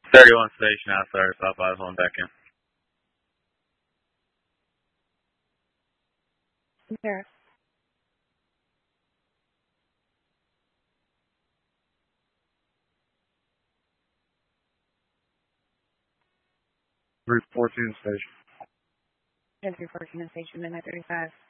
31 station outside of South Five, on back in. There. Route 14 station. Entry 14 station, midnight 35.